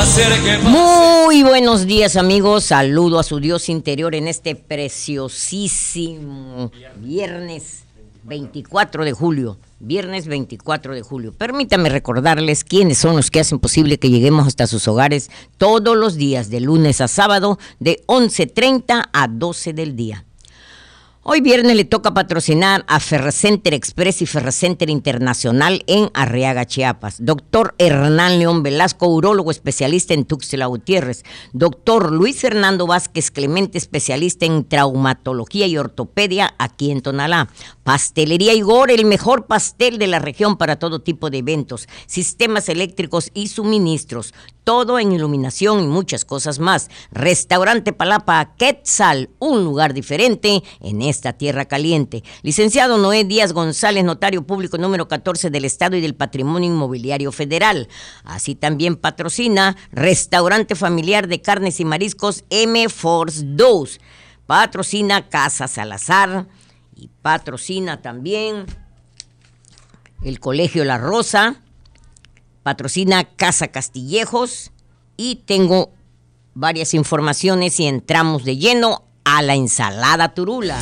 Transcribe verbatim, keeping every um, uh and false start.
hacer que pase. Muy buenos días, amigos. Saludo a su Dios interior en este preciosísimo viernes veinticuatro de julio. Viernes veinticuatro de julio. Permítame recordarles quiénes son los que hacen posible que lleguemos hasta sus hogares todos los días, de lunes a sábado, de once treinta a doce del día. Hoy viernes le toca patrocinar a Ferracenter Express y Ferracenter Internacional en Arriaga, Chiapas. Doctor Hernán León Velasco, urólogo especialista en Tuxtla Gutiérrez. Doctor Luis Fernando Vázquez Clemente, especialista en traumatología y ortopedia aquí en Tonalá. Pastelería Igor, el mejor pastel de la región para todo tipo de eventos, sistemas eléctricos y suministros. Todo en iluminación y muchas cosas más. Restaurante Palapa Quetzal, un lugar diferente en esta tierra caliente. Licenciado Noé Díaz González, notario público número catorce del Estado y del Patrimonio Inmobiliario Federal. Así también patrocina Restaurante Familiar de Carnes y Mariscos M Force dos. Patrocina Casa Salazar y patrocina también el Colegio La Rosa. Patrocina Casa Castillejos y tengo varias informaciones y entramos de lleno a la ensalada Turula.